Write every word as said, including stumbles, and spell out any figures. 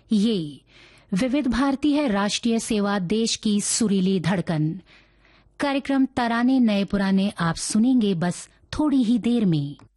ये विविध भारती है, राष्ट्रीय सेवा, देश की सुरीली धड़कन। कार्यक्रम तराने नए पुराने आप सुनेंगे बस थोड़ी ही देर में।